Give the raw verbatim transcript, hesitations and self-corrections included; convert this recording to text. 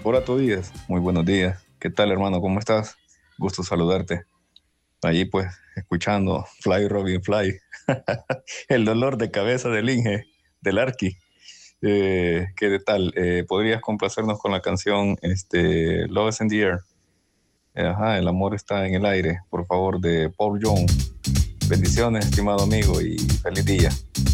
Hola, Díaz. Muy buenos días. ¿Qué tal, hermano? ¿Cómo estás? Gusto saludarte. Allí, pues, escuchando Fly Robin Fly. El dolor de cabeza del Inge, del Arqui. Eh, ¿qué tal? Eh, ¿podrías complacernos con la canción este, Love is in the Air? Eh, Ajá, el amor está en el aire, por favor, de Paul Young. Bendiciones, estimado amigo, y feliz día.